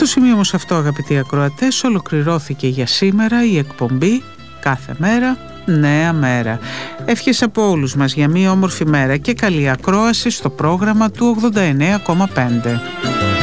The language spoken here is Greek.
Στο σημείο όμως αυτό, αγαπητοί ακροατές, ολοκληρώθηκε για σήμερα η εκπομπή «Κάθε μέρα νέα μέρα». Εύχες από όλους μας για μία όμορφη μέρα και καλή ακρόαση στο πρόγραμμα του 89,5.